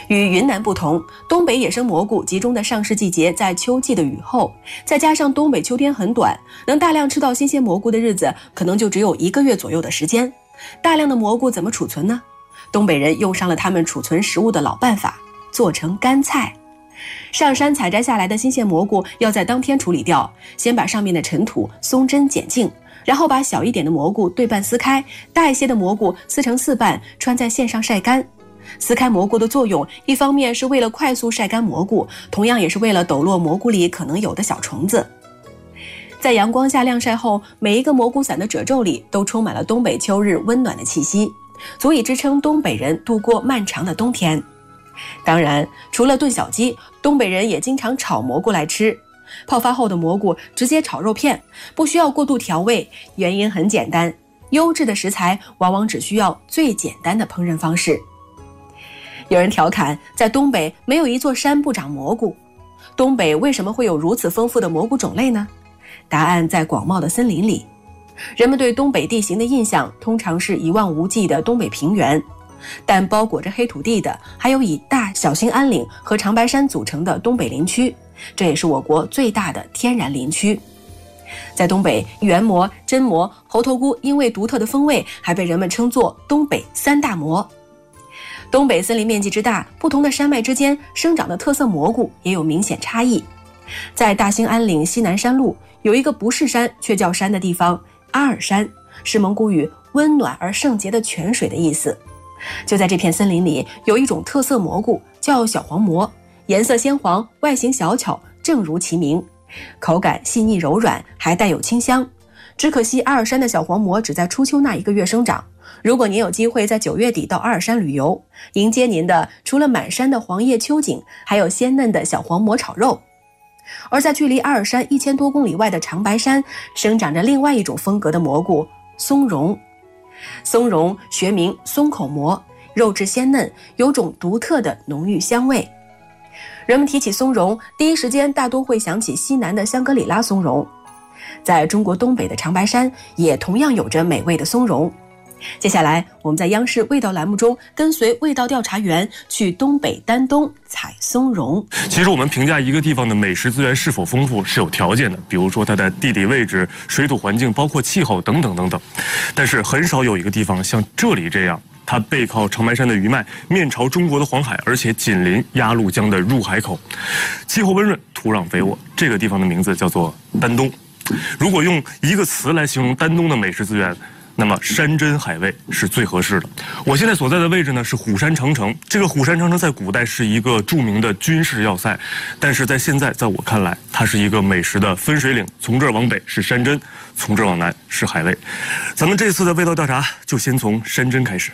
与云南不同，东北野生蘑菇集中的上市季节在秋季的雨后，再加上东北秋天很短，能大量吃到新鲜蘑菇的日子可能就只有1个月左右的时间。大量的蘑菇怎么储存呢？东北人用上了他们储存食物的老办法，做成干菜。上山采摘下来的新鲜蘑菇要在当天处理掉，先把上面的尘土松针剪净，然后把小一点的蘑菇对半撕开，大一些的蘑菇撕成4瓣，穿在线上晒干。撕开蘑菇的作用，一方面是为了快速晒干蘑菇，同样也是为了抖落蘑菇里可能有的小虫子。在阳光下晾晒后，每一个蘑菇伞的褶皱里都充满了东北秋日温暖的气息，足以支撑东北人度过漫长的冬天。当然，除了炖小鸡，东北人也经常炒蘑菇来吃。泡发后的蘑菇直接炒肉片，不需要过度调味，原因很简单，优质的食材往往只需要最简单的烹饪方式。有人调侃，在东北没有一座山不长蘑菇。东北为什么会有如此丰富的蘑菇种类呢？答案在广袤的森林里。人们对东北地形的印象通常是一望无际的东北平原，但包裹着黑土地的还有以大小兴安岭和长白山组成的东北林区，这也是我国最大的天然林区。在东北，圆蘑、真蘑、猴头菇因为独特的风味，还被人们称作东北3大蘑。东北森林面积之大，不同的山脉之间生长的特色蘑菇也有明显差异。在大兴安岭西南山路有一个不是山却叫山的地方，阿尔山，是蒙古语温暖而圣洁的泉水的意思。就在这片森林里，有一种特色蘑菇叫小黄蘑，颜色鲜黄，外形小巧，正如其名，口感细腻柔软，还带有清香。只可惜阿尔山的小黄蘑只在初秋那1个月生长。如果您有机会在9月底到阿尔山旅游，迎接您的除了满山的黄叶秋景，还有鲜嫩的小黄蘑炒肉。而在距离阿尔山1000多公里外的长白山，生长着另外一种风格的蘑菇松茸。松茸学名松口蘑，肉质鲜嫩，有种独特的浓郁香味。人们提起松茸，第一时间大多会想起西南的香格里拉松茸。在中国东北的长白山也同样有着美味的松茸。接下来我们在央视味道栏目中跟随味道调查员去东北丹东采松茸。 其实我们评价一个地方的美食资源是否丰富是有条件的，比如说它的地理位置、水土环境，包括气候等等等等。但是很少有一个地方像这里这样，它背靠长白山的余脉，面朝中国的黄海，而且紧邻鸭绿江的入海口，气候温润，土壤肥沃。这个地方的名字叫做丹东。如果用一个词来形容丹东的美食资源，那么山珍海味是最合适的。我现在所在的位置呢是虎山长城，这个虎山长城在古代是一个著名的军事要塞，但是在现在，在我看来，它是一个美食的分水岭。从这儿往北是山珍，从这儿往南是海味。咱们这次的味道调查就先从山珍开始。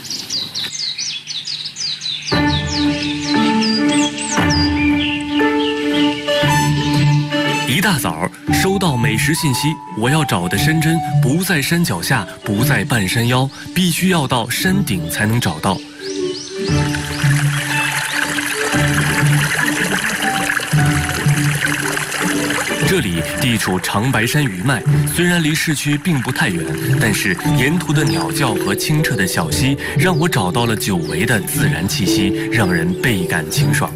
一大早收到美食信息，我要找的山珍不在山脚下，不在半山腰，必须要到山顶才能找到。这里地处长白山余脉，虽然离市区并不太远，但是沿途的鸟叫和清澈的小溪，让我找到了久违的自然气息，让人倍感清爽。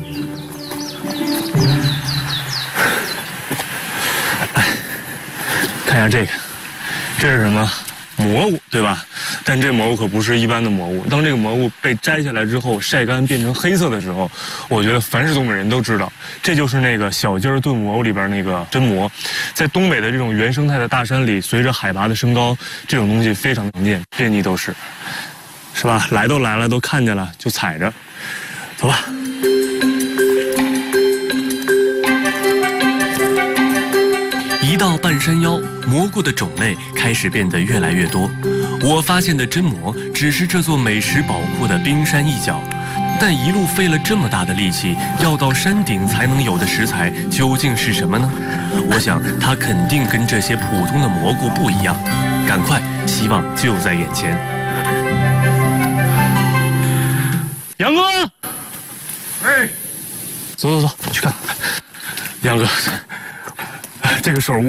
看一下这个，这是什么？蘑菇，对吧？但这蘑菇可不是一般的蘑菇。当这个蘑菇被摘下来之后，晒干变成黑色的时候，我觉得凡是东北人都知道，这就是那个小鸡儿炖蘑菇里边那个真蘑。在东北的这种原生态的大山里，随着海拔的升高，这种东西非常常见，遍地都是，是吧？来都来了，都看见了，就采着，走吧。一到半山腰，蘑菇的种类开始变得越来越多。我发现的真蘑只是这座美食宝库的冰山一角，但一路费了这么大的力气，要到山顶才能有的食材究竟是什么呢？我想它肯定跟这些普通的蘑菇不一样。赶快，希望就在眼前。杨哥，哎，走走走，去看。杨哥，这个手